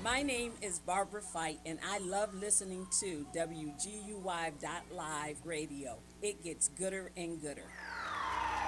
My name is Barbara Fight, and I love listening to WGUY.live radio. It gets gooder and gooder.